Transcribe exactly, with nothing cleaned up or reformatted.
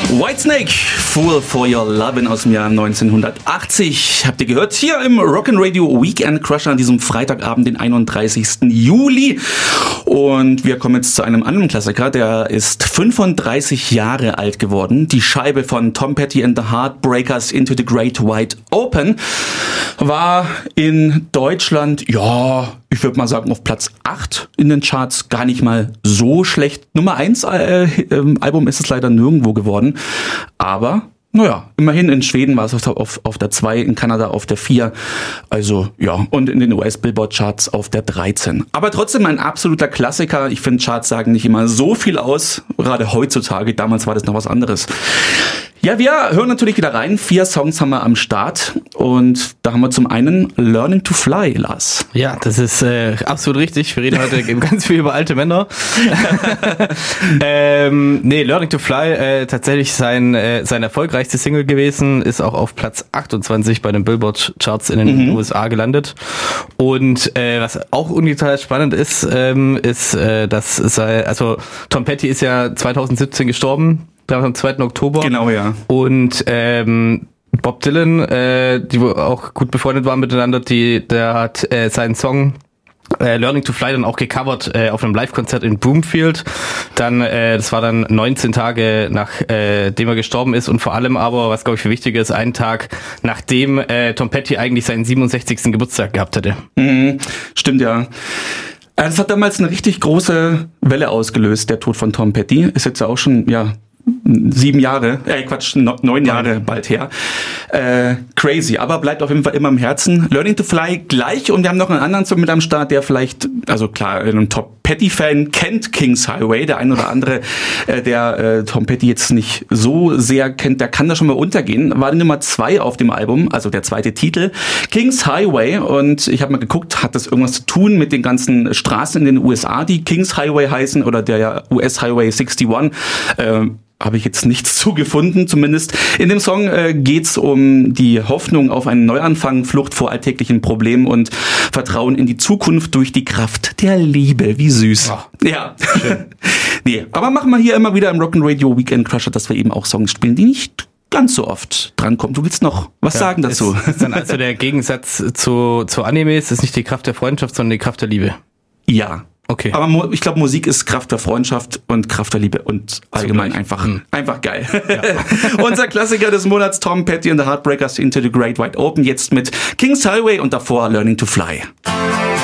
Whitesnake, Fool for Your Lovin' aus dem Jahr neunzehnhundertachtzig. Habt ihr gehört? Hier im Rock'n'Radio Weekend Crusher an diesem Freitagabend, den einunddreißigsten Juli. Und wir kommen jetzt zu einem anderen Klassiker, der ist fünfunddreißig Jahre alt geworden. Die Scheibe von Tom Petty and the Heartbreakers, Into the Great Wide Open, war in Deutschland, ja, ich würde mal sagen, auf Platz acht in den Charts, gar nicht mal so schlecht. Nummer eins äh, äh, Album ist es leider nirgendwo geworden, aber naja, immerhin in Schweden war es auf, auf, auf der zwei, in Kanada auf der vier, also ja, und in den U S-Billboard-Charts auf der dreizehn. Aber trotzdem ein absoluter Klassiker. Ich finde, Charts sagen nicht immer so viel aus, gerade heutzutage, damals war das noch was anderes. Ja, wir hören natürlich wieder rein. Vier Songs haben wir am Start und da haben wir zum einen Learning to Fly, Lars. Ja, das ist äh, absolut richtig. Wir reden heute ganz viel über alte Männer. ähm, nee, Learning to Fly, äh, tatsächlich sein äh, sein erfolgreichste Single gewesen, ist auch auf Platz achtundzwanzig bei den Billboard-Charts in den mhm. U S A gelandet. Und äh, was auch ungeteilt spannend ist, ähm, ist, äh, dass sei, also Tom Petty ist ja zweitausendsiebzehn gestorben. Am zweiten Oktober. Genau, ja. Und ähm, Bob Dylan, äh, die auch gut befreundet waren miteinander, die, der hat äh, seinen Song äh, Learning to Fly dann auch gecovert äh, auf einem Live-Konzert in Broomfield. Dann, äh, das war dann neunzehn Tage nach äh, dem er gestorben ist und vor allem aber, was glaube ich für wichtig ist, einen Tag nachdem äh, Tom Petty eigentlich seinen siebenundsechzigsten Geburtstag gehabt hätte. Mhm, stimmt, ja. Das hat damals eine richtig große Welle ausgelöst, der Tod von Tom Petty. Ist jetzt ja auch schon, ja, sieben Jahre, äh Quatsch, no, neun Jahre bald her. Äh, crazy, aber bleibt auf jeden Fall immer im Herzen. Learning to Fly gleich und wir haben noch einen anderen Song mit am Start, der vielleicht, also klar, ein Top Petty-Fan kennt King's Highway, der ein oder andere, äh, der äh, Tom Petty jetzt nicht so sehr kennt, der kann da schon mal untergehen. War die Nummer zwei auf dem Album, also der zweite Titel, King's Highway, und ich habe mal geguckt, hat das irgendwas zu tun mit den ganzen Straßen in den U S A, die King's Highway heißen, oder der U S Highway einundsechzig? Äh, habe ich jetzt nichts zugefunden, zumindest. In dem Song äh, geht's um die Hoffnung auf einen Neuanfang, Flucht vor alltäglichen Problemen und Vertrauen in die Zukunft durch die Kraft der Liebe. Wie süß. Oh, ja. Schön. Nee, aber machen wir hier immer wieder im Rock'n'Radio Weekend Crusher, dass wir eben auch Songs spielen, die nicht ganz so oft drankommen. Du willst noch was ja, sagen dazu? Ist, ist dann also der Gegensatz zu, zu Animes, ist nicht die Kraft der Freundschaft, sondern die Kraft der Liebe. Ja. Okay. Aber ich glaube, Musik ist Kraft der Freundschaft und Kraft der Liebe und allgemein einfach, hm. einfach geil. Ja. Unser Klassiker des Monats, Tom Petty and the Heartbreakers, Into the Great Wide Open, jetzt mit King's Highway und davor Learning to Fly.